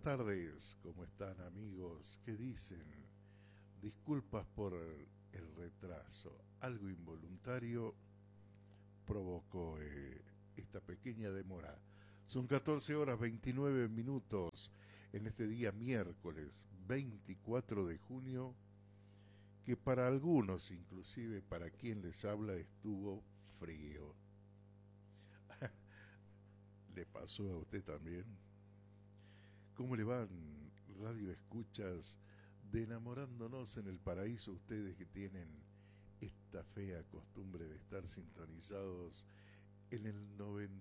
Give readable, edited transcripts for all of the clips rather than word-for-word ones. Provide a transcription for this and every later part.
tardes, ¿cómo están amigos? ¿Qué dicen? Disculpas por el retraso, algo involuntario provocó esta pequeña demora. Son 14 horas 29 minutos en este día miércoles 24 de junio, que para algunos, inclusive para quien les habla, estuvo frío. ¿Le pasó a usted también? ¿Cómo le van, radio escuchas de Enamorándonos en el Paraíso, ustedes que tienen esta fea costumbre de estar sintonizados en el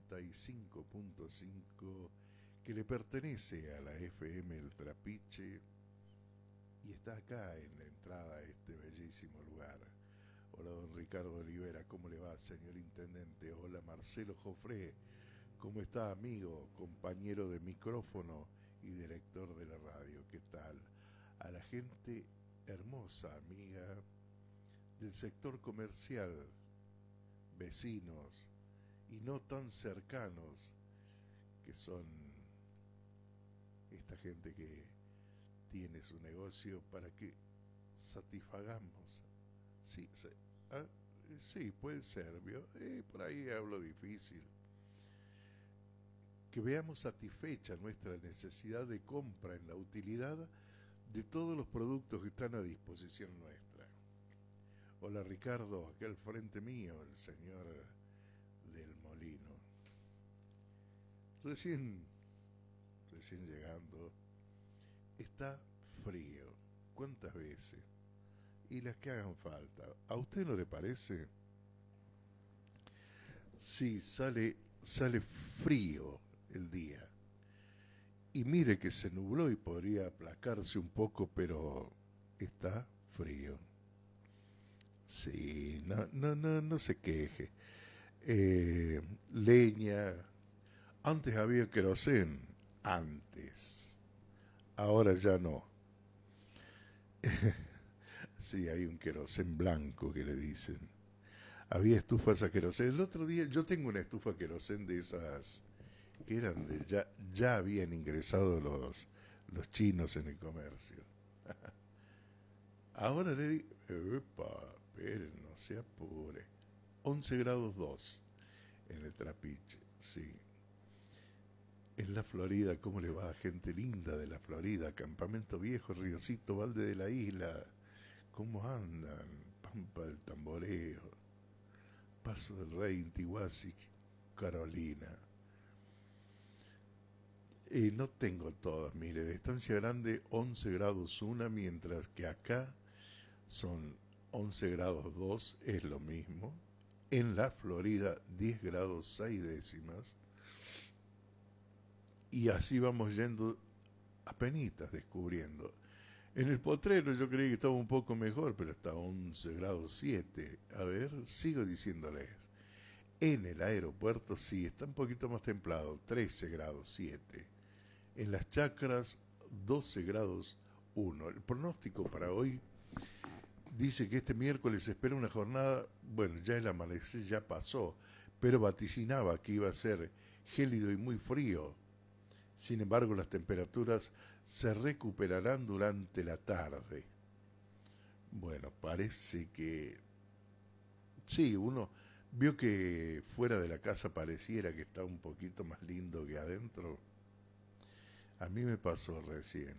95.5 que le pertenece a la FM El Trapiche y está acá en la entrada a este bellísimo lugar? Hola don Ricardo Olivera, ¿cómo le va, señor intendente? Hola Marcelo Jofré, ¿cómo está, amigo, compañero de micrófono y director de la radio? ¿Qué tal? A la gente hermosa, amiga del sector comercial, vecinos y no tan cercanos, que son esta gente que tiene su negocio para que satisfagamos. Sí, sí, puede ser, ¿vio? Por ahí hablo difícil. Que veamos satisfecha nuestra necesidad de compra en la utilidad de todos los productos que están a disposición nuestra. Hola Ricardo, acá al frente mío, el señor del Molino. Recién llegando, está frío. ¿Cuántas veces? Y las que hagan falta. ¿A usted no le parece? Sí, sale frío el día. Y mire que se nubló y podría aplacarse un poco, pero está frío. Sí, no se queje. Leña. Antes había querosén. Antes. Ahora ya no. Sí, hay un querosén blanco que le dicen. Había estufas a querosén. El otro día, yo tengo una estufa a querosén de esas que eran de, ya habían ingresado los chinos en el comercio. Ahora le digo, epa, espere, no se apure. 11 grados 2 en el Trapiche, sí. En la Florida, ¿cómo le va? Gente linda de la Florida, Campamento Viejo, Riocito, Valde de la Isla. ¿Cómo andan? Pampa del Tamboreo, Paso del Rey, Intihuasi, Carolina. No tengo todas, mire, de Estancia Grande 11 grados 1, mientras que acá son 11 grados 2, es lo mismo. En la Florida 10 grados 6 décimas. Y así vamos yendo apenitas descubriendo. En el Potrero yo creí que estaba un poco mejor, pero está 11 grados 7. A ver, sigo diciéndoles. En el aeropuerto sí, está un poquito más templado, 13 grados 7. En las chacras, 12 grados 1. El pronóstico para hoy dice que este miércoles se espera una jornada, bueno, ya el amanecer ya pasó, pero vaticinaba que iba a ser gélido y muy frío. Sin embargo, las temperaturas se recuperarán durante la tarde. Bueno, parece que sí, uno vio que fuera de la casa pareciera que está un poquito más lindo que adentro. A mí me pasó recién.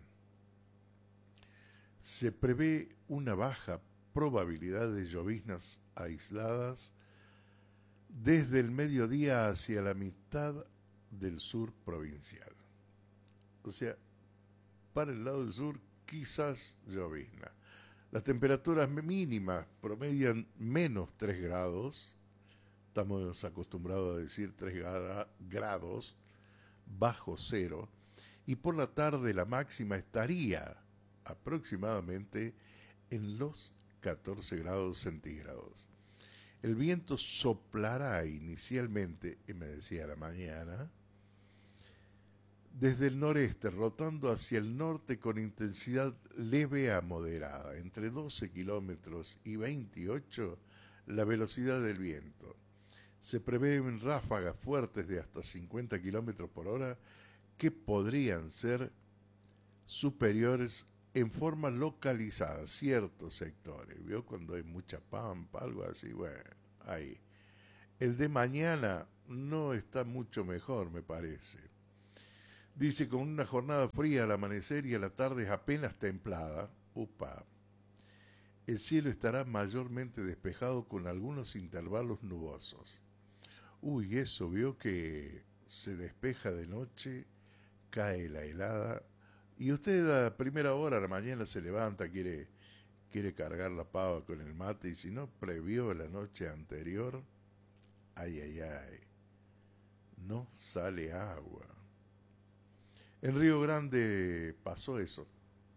Se prevé una baja probabilidad de lloviznas aisladas desde el mediodía hacia la mitad del sur provincial. O sea, para el lado del sur quizás llovizna. Las temperaturas mínimas promedian menos 3 grados. Estamos acostumbrados a decir 3 grados bajo cero. Y por la tarde la máxima estaría aproximadamente en los 14 grados centígrados. El viento soplará inicialmente, y me decía a la mañana, desde el noreste, rotando hacia el norte con intensidad leve a moderada, entre 12 kilómetros y 28 la velocidad del viento. Se prevén ráfagas fuertes de hasta 50 kilómetros por hora que podrían ser superiores en forma localizada, ciertos sectores. ¿Vio? Cuando hay mucha pampa, algo así, bueno, ahí. El de mañana no está mucho mejor, me parece. Dice, con una jornada fría al amanecer y a la tarde es apenas templada. Upa. El cielo estará mayormente despejado con algunos intervalos nubosos. Uy, eso, vio que se despeja de noche, cae la helada, y usted a primera hora, a la mañana, se levanta, quiere cargar la pava con el mate, y si no previó la noche anterior, ay, ay, ay, no sale agua. En Río Grande pasó eso.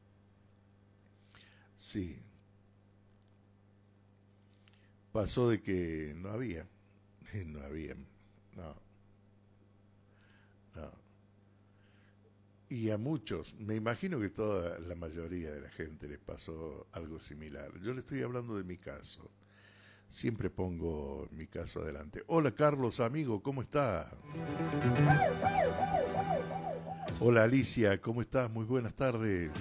Sí, pasó de que no había, no había, no, no. Y a muchos, me imagino que toda la mayoría de la gente les pasó algo similar. Yo le estoy hablando de mi caso. Siempre pongo mi caso adelante. Hola Carlos, amigo, ¿cómo está? Hola Alicia, ¿cómo estás? Muy buenas tardes.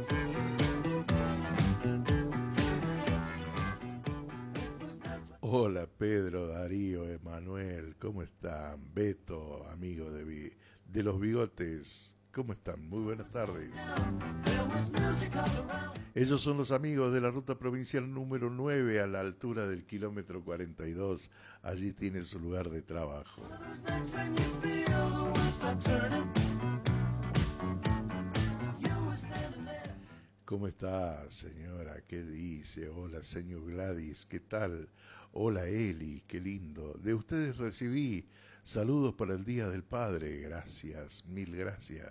Hola Pedro, Darío, Emanuel, ¿cómo están? Beto, amigo de los bigotes, ¿cómo están? Muy buenas tardes. Ellos son los amigos de la ruta provincial número 9 a la altura del kilómetro 42. Allí tiene su lugar de trabajo. ¿Cómo está, señora? ¿Qué dice? Hola, señor Gladys, ¿qué tal? Hola, Eli, qué lindo. De ustedes recibí saludos para el Día del Padre. Gracias, mil gracias.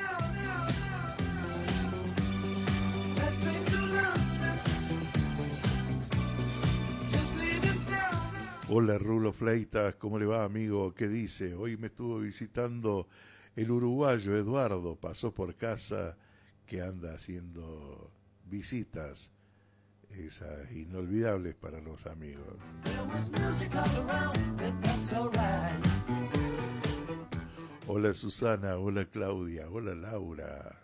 Hola, Rulo Fleitas, ¿cómo le va, amigo? ¿Qué dice? Hoy me estuvo visitando el uruguayo Eduardo, pasó por casa, que anda haciendo visitas, esas inolvidables para los amigos. Hola Susana, hola Claudia, hola Laura.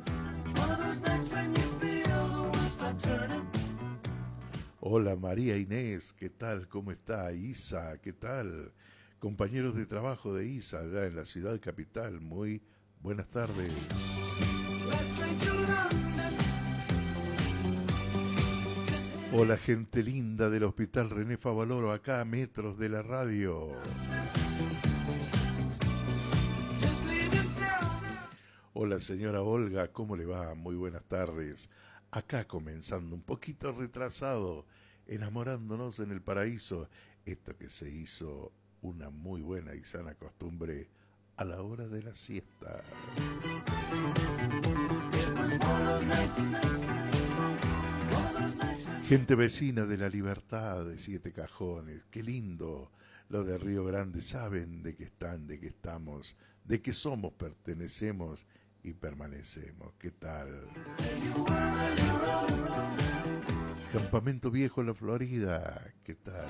Hola María Inés, ¿qué tal? ¿Cómo está? Isa, ¿qué tal? Compañeros de trabajo de Isa, allá en la ciudad capital, muy buenas tardes. Hola gente linda del Hospital René Favaloro, acá a metros de la radio. Hola señora Olga, ¿cómo le va? Muy buenas tardes. Acá comenzando un poquito retrasado, enamorándonos en el paraíso, esto que se hizo una muy buena y sana costumbre a la hora de la siesta. Gente vecina de La Libertad, de Siete Cajones, qué lindo. Los de Río Grande saben de qué están, de qué estamos, de qué somos, pertenecemos y permanecemos. ¿Qué tal? Campamento Viejo, La Florida, ¿qué tal?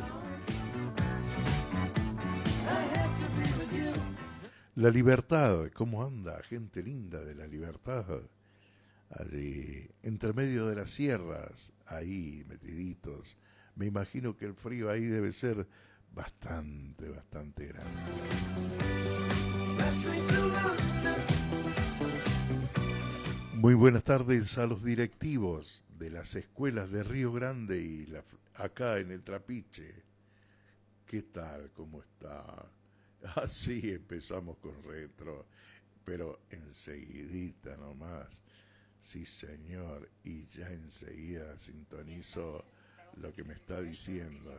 La Libertad, ¿cómo anda? Gente linda de La Libertad. Allí, entre medio de las sierras, ahí metiditos. Me imagino que el frío ahí debe ser bastante, bastante grande. Muy buenas tardes a los directivos de las escuelas de Río Grande y acá en el Trapiche. ¿Qué tal? ¿Cómo está? Así empezamos con retro, pero enseguidita nomás. Sí, señor, y ya enseguida sintonizo lo que me está diciendo.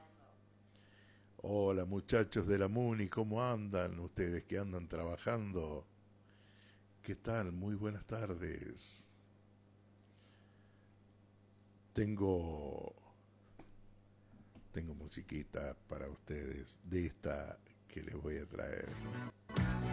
Hola muchachos de la MUNI, ¿cómo andan ustedes que andan trabajando? ¿Qué tal? Muy buenas tardes. Tengo musiquita para ustedes de esta que les voy a traer.